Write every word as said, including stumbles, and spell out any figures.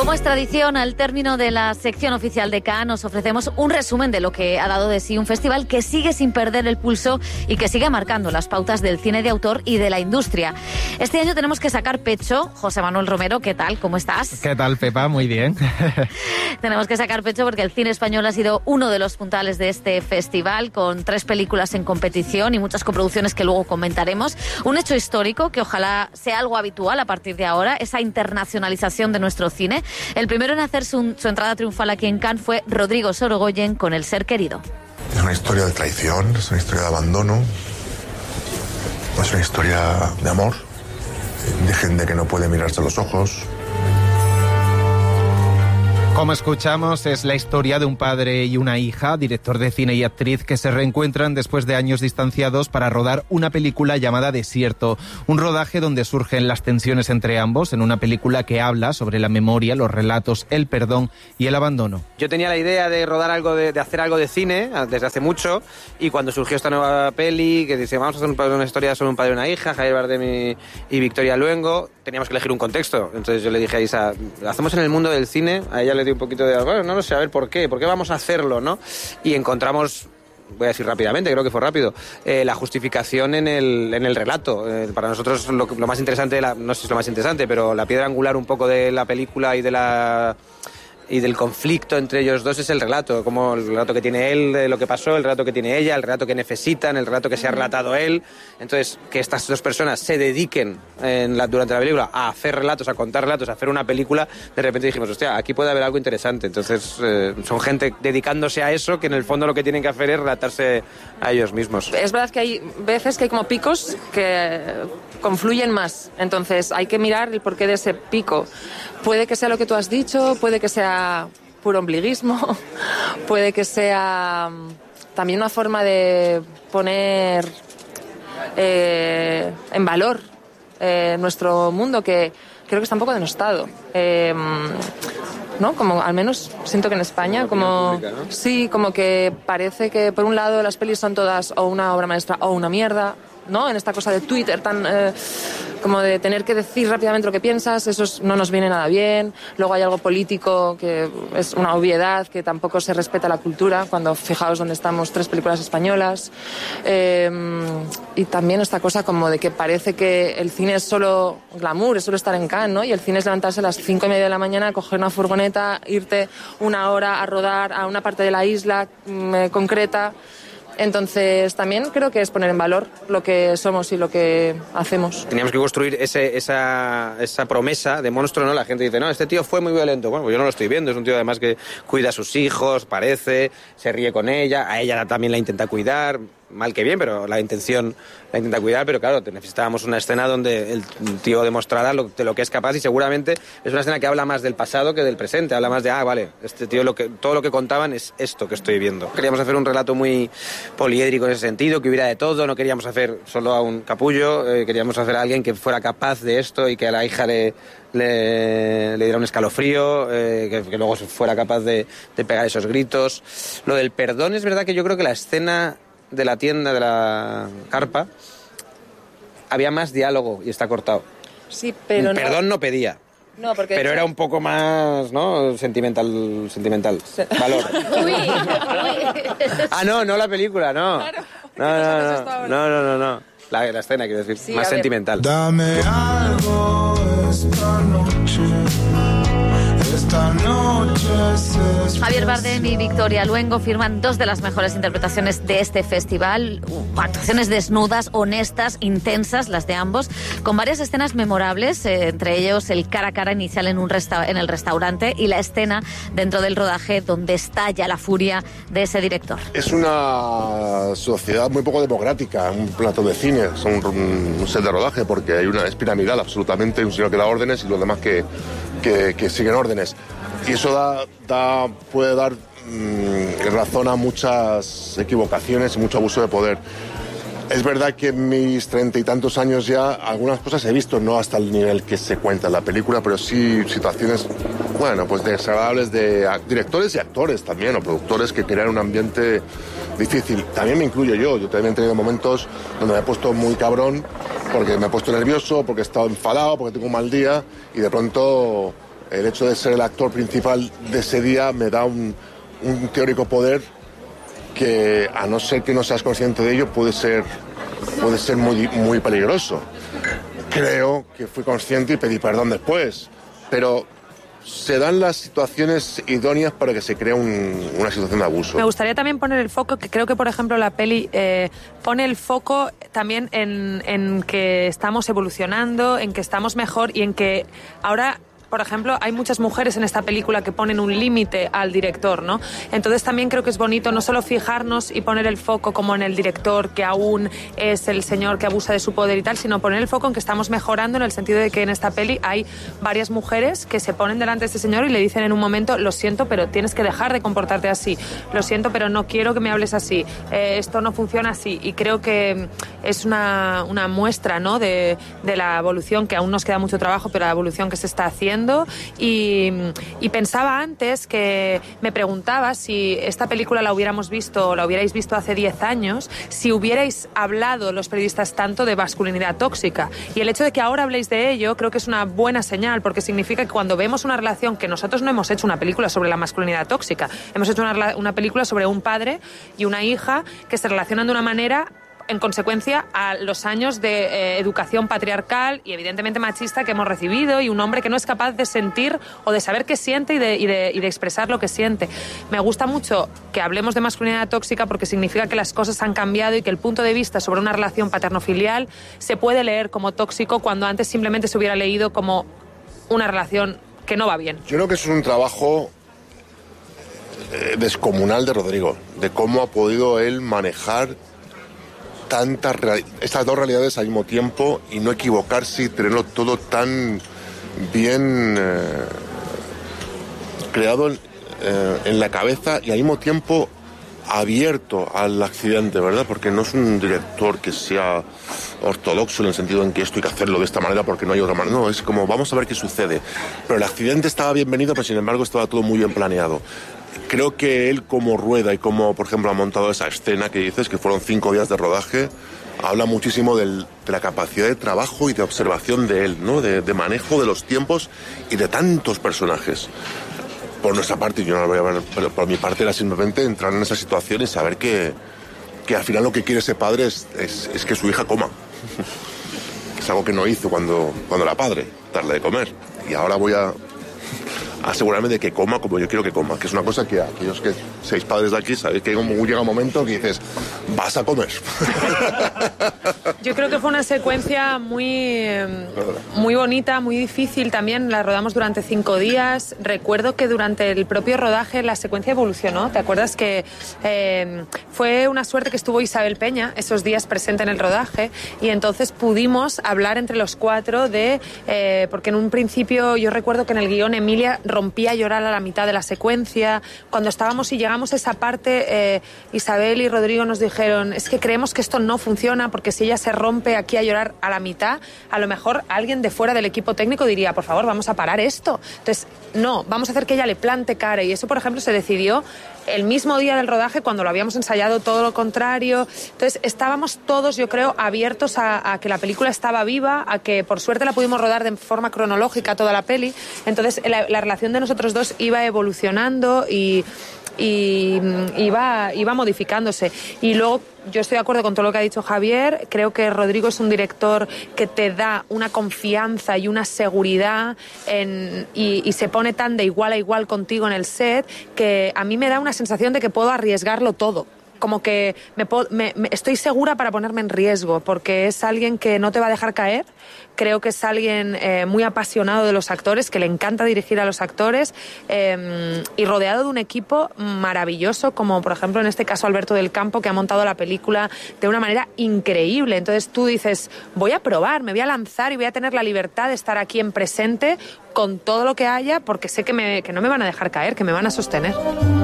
Como es tradición, al término de la sección oficial de Cannes os ofrecemos un resumen de lo que ha dado de sí un festival que sigue sin perder el pulso y que sigue marcando las pautas del cine de autor y de la industria. Este año tenemos que sacar pecho. José Manuel Romero, ¿qué tal? ¿Cómo estás? ¿Qué tal, Pepa? Muy bien. Tenemos que sacar pecho porque el cine español ha sido uno de los puntales de este festival, con tres películas en competición y muchas coproducciones que luego comentaremos. Un hecho histórico que ojalá sea algo habitual a partir de ahora, esa internacionalización de nuestro cine. El primero en hacer su, su entrada triunfal aquí en Cannes fue Rodrigo Sorogoyen con El ser querido. Es una historia de traición, es una historia de abandono, es una historia de amor, de gente que no puede mirarse a los ojos. Como escuchamos, es la historia de un padre y una hija, director de cine y actriz, que se reencuentran después de años distanciados para rodar una película llamada Desierto. Un rodaje donde surgen las tensiones entre ambos, en una película que habla sobre la memoria, los relatos, el perdón y el abandono. Yo tenía la idea de rodar algo, de, de hacer algo de cine desde hace mucho, y cuando surgió esta nueva peli, que dice, vamos a hacer una historia sobre un padre y una hija, Javier Bardem y, y Victoria Luengo, teníamos que elegir un contexto. Entonces yo le dije a Isa, ¿lo hacemos en el mundo del cine? A ella le di un poquito de, bueno, no lo sé, a ver por qué, por qué vamos a hacerlo, ¿no? Y encontramos, voy a decir rápidamente, creo que fue rápido, eh, la justificación en el, en el relato. Eh, para nosotros lo, lo más interesante, la, no sé si es lo más interesante, pero la piedra angular un poco de la película y de la... y del conflicto entre ellos dos es el relato, como el relato que tiene él de lo que pasó, el relato que tiene ella, el relato que necesitan, el relato que se ha relatado él. Entonces, que estas dos personas se dediquen en la, durante la película a hacer relatos, a contar relatos, a hacer una película, de repente dijimos, hostia, aquí puede haber algo interesante. Entonces, eh, son gente dedicándose a eso, que en el fondo lo que tienen que hacer es relatarse a ellos mismos. Es verdad que hay veces que hay como picos que confluyen más, entonces hay que mirar el porqué de ese pico. Puede que sea lo que tú has dicho, puede que sea puro ombliguismo, puede que sea también una forma de poner eh, en valor eh, nuestro mundo, que creo que está un poco denostado. Eh, ¿no? Como al menos siento que en España, como pública, ¿no? Sí, como que parece que por un lado las pelis son todas o una obra maestra o una mierda, ¿no? En esta cosa de Twitter tan eh, como de tener que decir rápidamente lo que piensas, eso no nos viene nada bien. Luego hay algo político que es una obviedad, que tampoco se respeta la cultura, cuando fijaos dónde estamos, tres películas españolas. Eh, y también esta cosa como de que parece que el cine es solo glamour, es solo estar en Cannes, ¿no? Y el cine es levantarse a las cinco y media de la mañana, coger una furgoneta, irte una hora a rodar a una parte de la isla eh, concreta. Entonces también creo que es poner en valor lo que somos y lo que hacemos. Teníamos que construir ese, esa, esa promesa de monstruo, ¿no? La gente dice, no, este tío fue muy violento. Bueno, pues yo no lo estoy viendo, es un tío además que cuida a sus hijos, parece, se ríe con ella, a ella también la intenta cuidar, mal que bien, pero la intención la intenta cuidar, pero claro, necesitábamos una escena donde el tío demostrara lo, de lo que es capaz, y seguramente es una escena que habla más del pasado que del presente, habla más de, ah, vale, este tío, lo que, todo lo que contaban es esto que estoy viendo. Queríamos hacer un relato muy poliédrico en ese sentido, que hubiera de todo, no queríamos hacer solo a un capullo, eh, queríamos hacer a alguien que fuera capaz de esto y que a la hija le, le, le diera un escalofrío, eh, que, que luego fuera capaz de, de pegar esos gritos. Lo del perdón, es verdad que yo creo que la escena de la tienda, de la carpa, había más diálogo y está cortado. Sí, pero Perdón no, no pedía. No, porque pero era un poco más, ¿no? Sentimental, sentimental. Sí. Valor. Uy, uy. Ah, no, no la película, no. Claro. No, no, no, no, no, no, no. La, la escena, quiero decir, sí, más sentimental. Dame algo esta noche. Esta noche es Javier Bardem y Victoria Luengo firman dos de las mejores interpretaciones de este festival. Actuaciones desnudas, honestas, intensas, las de ambos, con varias escenas memorables, eh, entre ellos el cara a cara inicial en, un resta- en el restaurante y la escena dentro del rodaje donde estalla la furia de ese director. Es una sociedad muy poco democrática, un plato de cine, son un, un set de rodaje, porque hay una es piramidal absolutamente, un señor que da órdenes y los demás que, que, que siguen órdenes. Y eso da, da, puede dar mmm, razón a muchas equivocaciones y mucho abuso de poder. Es verdad que en mis treinta y tantos años ya algunas cosas he visto, no hasta el nivel que se cuenta en la película, pero sí situaciones, bueno, pues desagradables de directores y actores también, o productores que crean un ambiente difícil. También me incluyo yo, yo también he tenido momentos donde me he puesto muy cabrón, porque me he puesto nervioso, porque he estado enfadado, porque tengo un mal día, y de pronto el hecho de ser el actor principal de ese día me da un, un teórico poder que, a no ser que no seas consciente de ello, puede ser, puede ser muy, muy peligroso. Creo que fui consciente y pedí perdón después, pero se dan las situaciones idóneas para que se cree un, una situación de abuso. Me gustaría también poner el foco, que creo que, por ejemplo, la peli eh, pone el foco también en, en que estamos evolucionando, en que estamos mejor y en que ahora... Por ejemplo, hay muchas mujeres en esta película que ponen un límite al director, ¿no? Entonces también creo que es bonito no solo fijarnos y poner el foco como en el director, que aún es el señor que abusa de su poder y tal, sino poner el foco en que estamos mejorando, en el sentido de que en esta peli hay varias mujeres que se ponen delante de este señor y le dicen en un momento: lo siento, pero tienes que dejar de comportarte así, lo siento, pero no quiero que me hables así, eh, esto no funciona así. Y creo que es una, una muestra, ¿no?, de, de la evolución, que aún nos queda mucho trabajo, pero la evolución que se está haciendo. Y, y pensaba antes, que me preguntaba si esta película la hubiéramos visto o la hubierais visto hace diez años, si hubierais hablado los periodistas tanto de masculinidad tóxica. Y el hecho de que ahora habléis de ello creo que es una buena señal, porque significa que cuando vemos una relación, que nosotros no hemos hecho una película sobre la masculinidad tóxica, hemos hecho una, una película sobre un padre y una hija que se relacionan de una manera en consecuencia a los años de eh, educación patriarcal y evidentemente machista que hemos recibido, y un hombre que no es capaz de sentir o de saber qué siente y de, y de, y de expresar lo que siente. Me gusta mucho que hablemos de masculinidad tóxica, porque significa que las cosas han cambiado y que el punto de vista sobre una relación paterno-filial se puede leer como tóxico cuando antes simplemente se hubiera leído como una relación que no va bien. Yo creo que eso es un trabajo eh, descomunal de Rodrigo, de cómo ha podido él manejar tantas estas dos realidades al mismo tiempo y no equivocarse y tenerlo todo tan bien eh, creado en, eh, en la cabeza y al mismo tiempo abierto al accidente, ¿verdad? Porque no es un director que sea ortodoxo en el sentido en que esto hay que hacerlo de esta manera porque no hay otra manera. No, es como vamos a ver qué sucede. Pero el accidente estaba bienvenido, pero sin embargo estaba todo muy bien planeado. Creo que él, como rueda y como, por ejemplo, ha montado esa escena que dices, que fueron cinco días de rodaje, habla muchísimo del, de la capacidad de trabajo y de observación de él, ¿no? De, de manejo de los tiempos y de tantos personajes. Por nuestra parte, yo no lo voy a ver, pero por mi parte era simplemente entrar en esa situación y saber que, que al final lo que quiere ese padre es, es, es que su hija coma. Es algo que no hizo cuando, cuando era padre, darle de comer. Y ahora voy a asegurarme de que coma como yo quiero que coma, que es una cosa que aquellos que seis padres de aquí sabéis que llega un momento que dices, vas a comer. Yo creo que fue una secuencia muy, muy bonita, muy difícil también. La rodamos durante cinco días. Recuerdo que durante el propio rodaje la secuencia evolucionó. ¿Te acuerdas que eh, fue una suerte que estuvo Isabel Peña esos días presente en el rodaje? Y entonces pudimos hablar entre los cuatro de... Eh, porque en un principio yo recuerdo que en el guión Emilia rompía a llorar a la mitad de la secuencia. Cuando estábamos y llegamos a esa parte, eh, Isabel y Rodrigo nos dijeron, es que creemos que esto no funciona, porque si ella se rompe aquí a llorar a la mitad, a lo mejor alguien de fuera del equipo técnico diría, por favor, vamos a parar esto. Entonces, no, vamos a hacer que ella le plante cara. Y eso, por ejemplo, se decidió el mismo día del rodaje, cuando lo habíamos ensayado todo lo contrario. Entonces, estábamos todos, yo creo, abiertos a, a que la película estaba viva, a que por suerte la pudimos rodar de forma cronológica toda la peli. Entonces, la, la relación de nosotros dos iba evolucionando y, y iba, iba modificándose. Y luego, yo estoy de acuerdo con todo lo que ha dicho Javier. Creo que Rodrigo es un director que te da una confianza y una seguridad en, y, y se pone tan de igual a igual contigo en el set, que a mí me da una sensación de que puedo arriesgarlo todo. Como que me, me, me estoy segura para ponerme en riesgo, porque es alguien que no te va a dejar caer. Creo que es alguien eh, muy apasionado de los actores, que le encanta dirigir a los actores, eh, y rodeado de un equipo maravilloso, como por ejemplo en este caso Alberto del Campo, que ha montado la película de una manera increíble. Entonces tú dices, voy a probar, me voy a lanzar y voy a tener la libertad de estar aquí en presente con todo lo que haya, porque sé que, me, que no me van a dejar caer, que me van a sostener.